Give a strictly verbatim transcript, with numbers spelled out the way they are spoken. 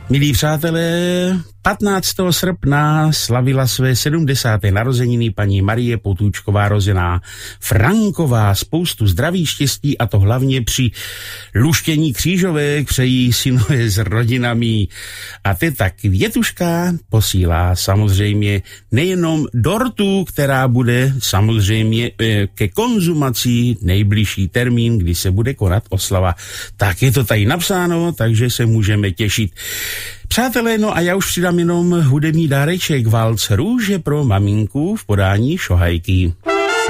Milí přátelé, patnáctého srpna slavila své sedmdesáté narozeniny paní Marie Potůčková rozená Franková. Spoustu zdraví, štěstí a to hlavně při luštění křížovek přejí synové s rodinami. A teta Květuška posílá samozřejmě nejenom dortu, která bude samozřejmě ke konzumaci nejbližší termín, kdy se bude konat oslava. Tak je to tady napsáno, takže se můžeme těšit. Přátelé, no a já už přidám jenom hudební dáreček, valc Růže pro maminku v podání Šohajky.